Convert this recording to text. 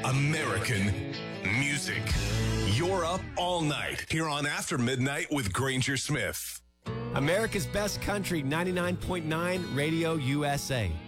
American music. You're up all night here on After Midnight with Granger Smith. America's Best Country, 99.9 Radio USA.